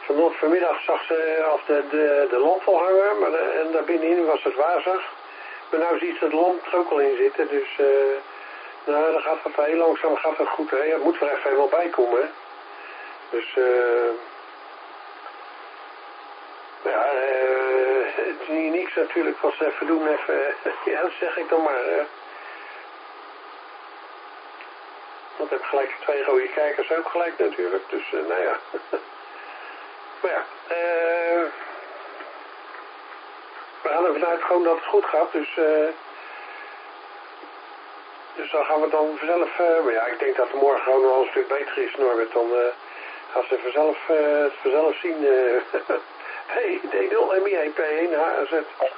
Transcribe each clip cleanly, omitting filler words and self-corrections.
Vanmiddag zag ze af de lamp al hangen, maar en daar binnenin was het wazig. Maar nu ziet ze de lamp er ook al in zitten, dus nou, dan gaat het heel langzaam gaat het goed. Hè? Het moet er even helemaal bij komen. Hè? Dus ja, het is niet niks natuurlijk wat ze even doen. Ja, dat zeg ik dan maar. Want ik heb gelijk 2 rode kijkers ook gelijk natuurlijk. Dus nou ja. Maar ja, we gaan ervan uit gewoon dat het goed gaat. Dus dan gaan we dan vanzelf... maar ja, ik denk dat het morgen gewoon wel een stuk beter is, Norbert. Dan gaan ze vanzelf zien. Hey, D0 MIEP1 HZ.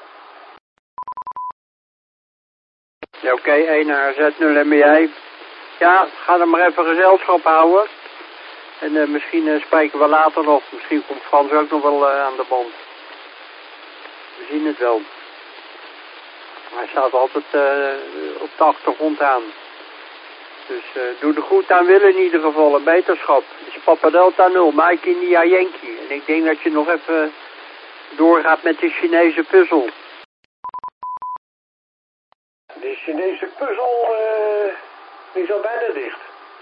Ja, oké, 1 HZ 0 MIE. Ja, ga er maar even gezelschap houden. En misschien spreken we later nog. Misschien komt Frans ook nog wel aan de band. We zien het wel. Hij staat altijd op de achtergrond aan. Dus doe de groet aan Willem in ieder geval. Een beterschap. Het is Papa Delta 0, Mike India Yankee. En ik denk dat je nog even doorgaat met de Chinese puzzel. De Chinese puzzel die is al bijna dicht.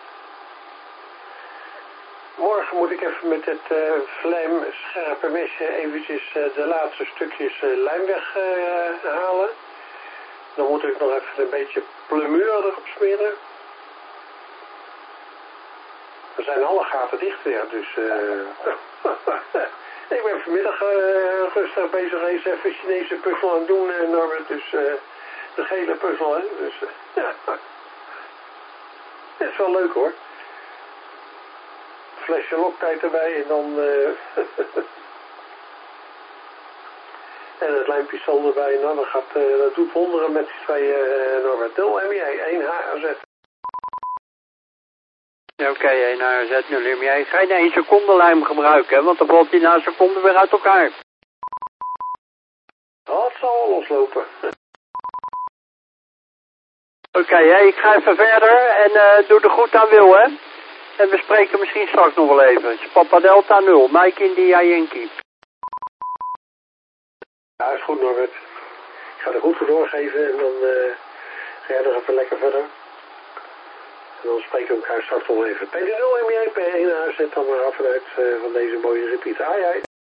Morgen moet ik even met het vlijmscherpe mesje eventjes de laatste stukjes lijm weghalen. Dan moet ik nog even een beetje plumeur erop smeren. Dan zijn alle gaten dicht weer, dus ik ben vanmiddag rustig bezig eens even Chinese puzzel aan het doen, Norbert. Dus de gele puzzel, hè. Dus ja, het is wel leuk hoor. Flesje loktijd erbij en dan en het lijmpistool erbij en dan gaat dat doet wonderen met die 2 Norbert. 0 MIE 1 HZ. Ja, oké, 1 HZ 0 MIE. Ga je 1 seconde lijm gebruiken, hè? Want dan valt hij na een seconde weer uit elkaar. Dat zal wel loslopen. Oké, ik ga even verder en doe de groet aan Wil, hè? En we spreken misschien straks nog wel even. Het is Papa Delta 0, Mike India Yankee. Ja, is goed Norbert. Ik ga de groeten doorgeven en dan ga jij nog even lekker verder. En dan spreken we elkaar straks nog wel even. PD0 MIEP1 zet dan maar af en uit van deze mooie repeat. Ai, ai.